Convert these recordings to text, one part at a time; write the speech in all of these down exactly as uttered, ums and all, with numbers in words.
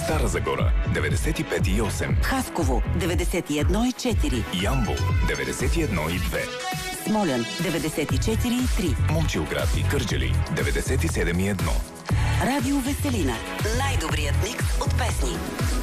Стара Загора деветдесет и пет и осем, Хасково деветдесет и едно и четири, Ямбол деветдесет и едно и две, Смолян деветдесет и четири и три, Момчилград и Кърджали деветдесет и седем и едно. Радио Веселина. Най-добрият микс от песни.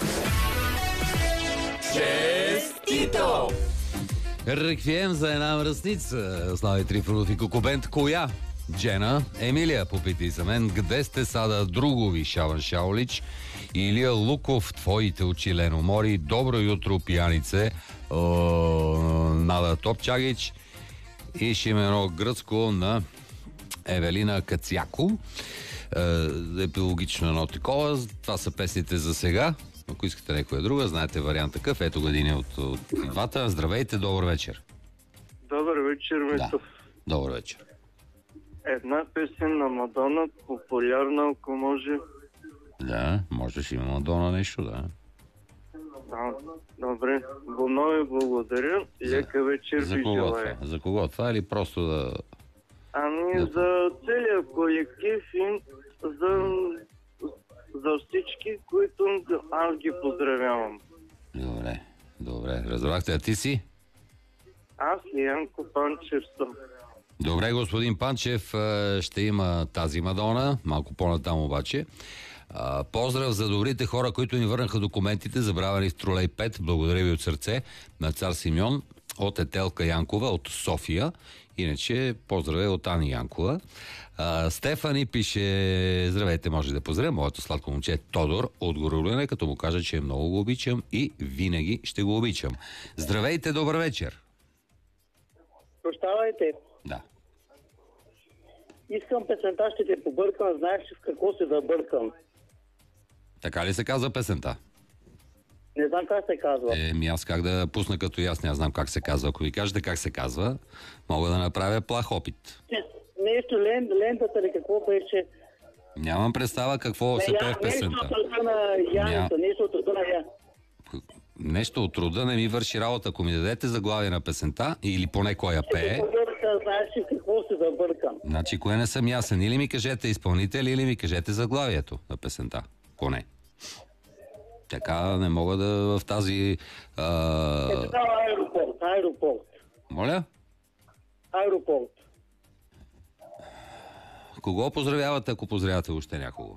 Честито! Реквием за една мръсница. Слави Трифонов и Кокобент. Коя? Джена. Емилия попитай за мен. Къде сте сада другови, Шаван Шаолич? Илия Луков, твоите очи, Лено Мори. Добро jutro, пиянице. О, Нада Топчагич. И ще има едно гръцко на Евелина Кацяко. Е, епилогично едно такова. Това са песните за сега. Ако искате някоя друга, знаете вариант такъв. Ето години от, от двата. Здравейте, добър вечер. Добър вечер, Митов. Да, добър вечер. Една песен на Мадона, популярна, ако може. Да, можеш има Мадона нещо, да. Да, добре. Боно ви благодаря. Лека вечер За ви кого желая. това? За кого това или просто да... Ами Да. за целия колектив и за, за всички, които аз ги поздравявам. Добре, добре. Разбрахте, а ти си? Аз и Янко Панчев съм. Добре, господин Панчев, е, ще има тази Мадона, малко по-натам обаче. А, поздрав за добрите хора, които ни върнаха документите, забравени в Тролей пет. Благодаря ви от сърце на Цар Симеон, от Етелка Янкова, от София. Иначе поздравя от Ани Янкова. А, Стефани пише: здравейте, може да поздравя моето сладко момче Тодор от Горолине, като му кажа, че много го обичам и винаги ще го обичам. Здравейте, добър вечер. Прощавайте. Да. Искам песента, ще те побъркам, знаеш в какво се забъркам. Така ли се казва песента? Не знам как се казва. Еми аз как да пусна, като и аз не знам как се казва. Ако ви кажете как се казва, мога да направя плах опит. Нещо, лен, лентата ли какво беше? Нямам представа какво се Не, пее я- в песента. Нещо от рода на Яница, нещо от рода на Я. Нещо от рода не ми върши работа. Ако ми дадете заглавие на песента, или поне кой я пее, Побърка, знаеш ли в какво се забъркам. значи кое не съм ясен. Или ми кажете изпълнител, или ми кажете заглавието на песента. Поне. Така не мога да в тази... А... Е, това е аеропорт, аеропорт, Моля? аеропорт. Кого поздравявате, ако поздравявате още някого?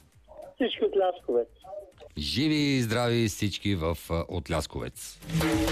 Всички от Лясковец. Живи и здрави всички в а, от Лясковец.